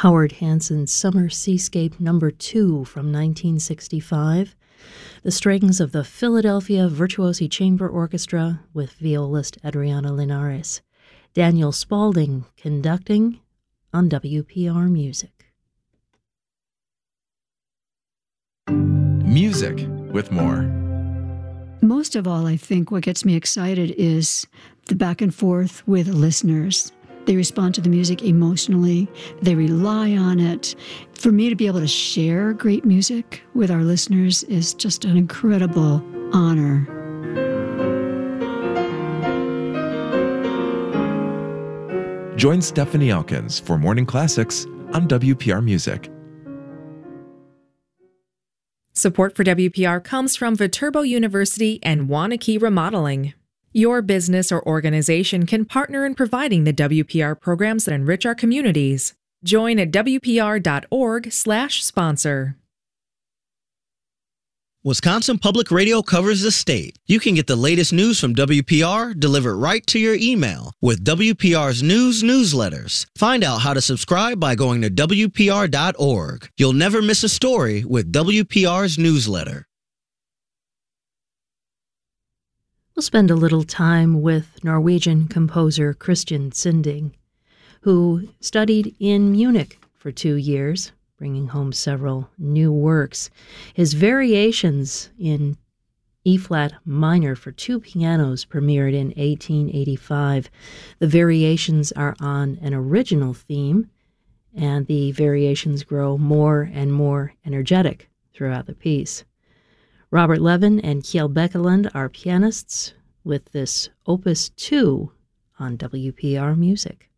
Howard Hanson's Summer Seascape No. 2 from 1965, the strings of the Philadelphia Virtuosi Chamber Orchestra with violist Adriana Linares, Daniel Spaulding conducting on WPR Music. Music with more. Most of all, I think what gets me excited is the back and forth with listeners. They respond to the music emotionally. They rely on it. For me to be able to share great music with our listeners is just an incredible honor. Join Stephanie Elkins for Morning Classics on WPR Music. Support for WPR comes from Viterbo University and Waunakee Remodeling. Your business or organization can partner in providing the WPR programs that enrich our communities. Join at wpr.org/sponsor. Wisconsin Public Radio covers the state. You can get the latest news from WPR delivered right to your email with WPR's news newsletters. Find out how to subscribe by going to WPR.org. You'll never miss a story with WPR's newsletter. We'll spend a little time with Norwegian composer Christian Sinding, who studied in Munich for 2 years, bringing home several new works. His Variations in E-flat minor for 2 pianos premiered in 1885. The variations are on an original theme, and the variations grow more and more energetic throughout the piece. Robert Levin and Kjell Bekkeland are pianists with this Opus 2 on WPR Music.